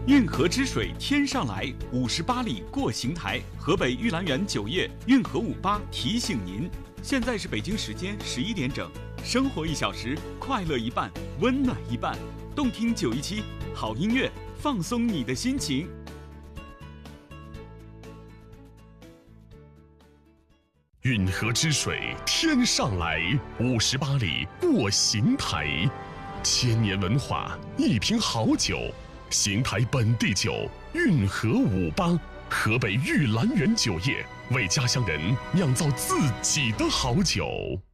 运河之水天上来，58里过邢台。河北玉兰园酒业运河58提醒您，现在是北京时间11点整。生活1小时，快乐一半，温暖一半。动听917，好音乐，放松你的心情。 运河之水天上来，58里过邢台。千年文化，一瓶好酒。邢台本地酒，运河58，河北玉兰园酒业为家乡人酿造自己的好酒。